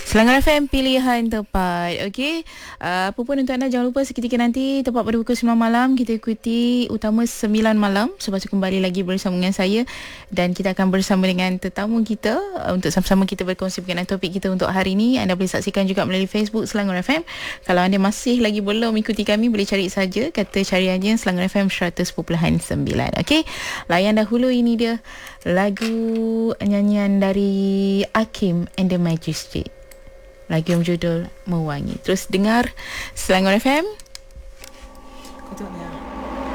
Selangor FM pilihan tepat. Okey. Apa pun untuk anda, jangan lupa seketika nanti tepat pada pukul 9 malam kita ikuti utama 9 malam. Lepas tu kembali lagi bersama dengan saya dan kita akan bersama dengan tetamu kita untuk sama-sama kita berkongsi berkenaan topik kita untuk hari ini. Anda boleh saksikan juga melalui Facebook Selangor FM. Kalau anda masih lagi belum ikuti kami, boleh cari saja kata cariannya Selangor FM 100.9. Okey. Layan dahulu, ini dia lagu nyanyian dari Hakim and the Magistrate. Lagu yang berjudul Mewangi. Terus dengar Selangor FM.